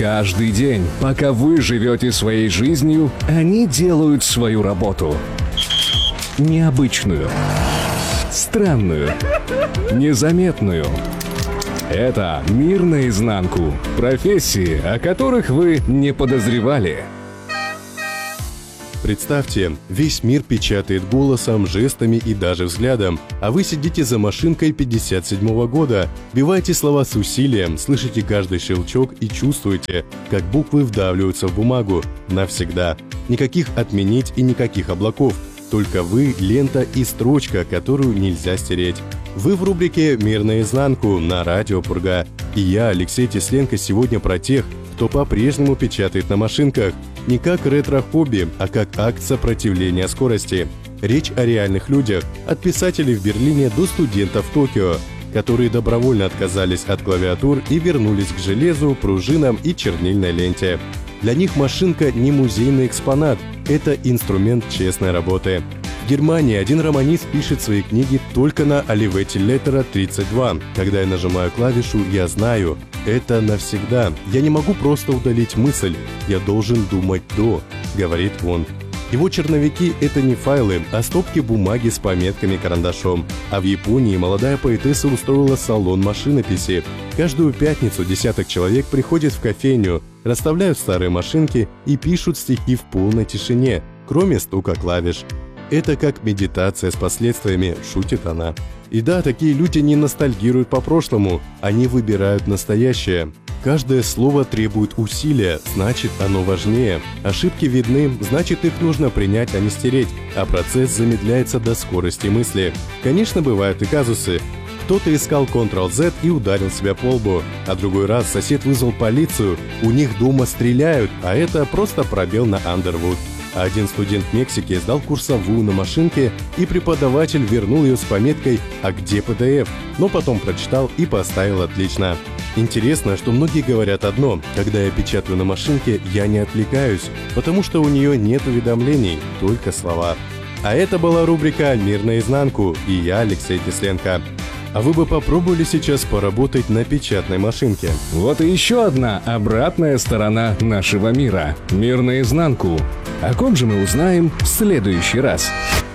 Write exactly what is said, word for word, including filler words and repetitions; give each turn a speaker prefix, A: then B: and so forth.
A: Каждый день, пока вы живете своей жизнью, они делают свою работу. Необычную, странную, незаметную. Это «Мир наизнанку». Профессии, о которых вы не подозревали.
B: Представьте, весь мир печатает голосом, жестами и даже взглядом, а вы сидите за машинкой пятьдесят седьмого года, вбиваете слова с усилием, слышите каждый щелчок и чувствуете, как буквы вдавливаются в бумагу навсегда. Никаких отменить и никаких облаков, только вы, лента и строчка, которую нельзя стереть. Вы в рубрике «Мир наизнанку» на радио Пурга. И я, Алексей Тесленко, сегодня про тех, кто по-прежнему печатает на машинках. Не как ретро-хобби, а как акт сопротивления скорости. Речь о реальных людях, от писателей в Берлине до студентов в Токио, которые добровольно отказались от клавиатур и вернулись к железу, пружинам и чернильной ленте. Для них машинка не музейный экспонат, это инструмент честной работы. В Германии один романист пишет свои книги только на Olivetti Lettera тридцать два. Когда я нажимаю клавишу, я знаю, это навсегда. Я не могу просто удалить мысль, я должен думать до, говорит он. Его черновики — это не файлы, а стопки бумаги с пометками карандашом. А в Японии молодая поэтесса устроила салон машинописи. Каждую пятницу десяток человек приходят в кофейню, расставляют старые машинки и пишут стихи в полной тишине, кроме стука клавиш. Это как медитация с последствиями, шутит она. И да, такие люди не ностальгируют по прошлому, они выбирают настоящее. Каждое слово требует усилия, значит, оно важнее. Ошибки видны, значит, их нужно принять, а не стереть, а процесс замедляется до скорости мысли. Конечно, бывают и казусы. Кто-то искал контрол зет и ударил себя по лбу, а другой раз сосед вызвал полицию, у них дома стреляют, а это просто пробел на Underwood. А один студент Мексики сдал курсовую на машинке, и преподаватель вернул ее с пометкой «А где пэ дэ эф?», но потом прочитал и поставил отлично. Интересно, что многие говорят одно: когда я печатаю на машинке, я не отвлекаюсь, потому что у нее нет уведомлений, только слова. А это была рубрика «Мир наизнанку», и я, Алексей Тесленко. А вы бы попробовали сейчас поработать на печатной машинке?
A: Вот и еще одна обратная сторона нашего мира. Мир наизнанку. О ком же мы узнаем в следующий раз.